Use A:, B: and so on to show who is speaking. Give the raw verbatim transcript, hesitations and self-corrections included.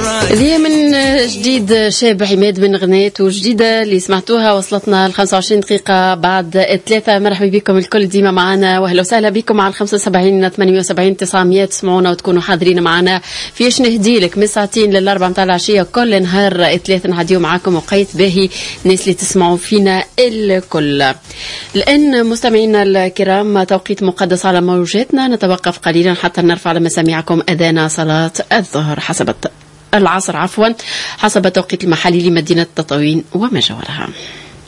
A: هذه من جديد شاب عماد بن غنات، وجديدة اللي سمعتوها وصلتنا ل خمسة وعشرين دقيقة بعد ثلاثة. مرحبا بكم الكل ديما معنا، واهلا وسهلا بكم على خمسة وسبعين ثمانية وسبعين تسعمية تسمعونا وتكونوا حاضرين معنا في ايش نهديلك من ساعتين للأربعة متاع العشية كل نهار ثلاثة نهديو معاكم وقيت باهي الناس اللي تسمعوا فينا الكل. الآن مستمعينا الكرام توقيت مقدس على موجاتنا، نتوقف قليلا حتى نرفع لمسامعكم أذان صلاة الظهر حسب العصر عفوا حسب توقيت المحلي لمدينة تطاوين وما جاورها.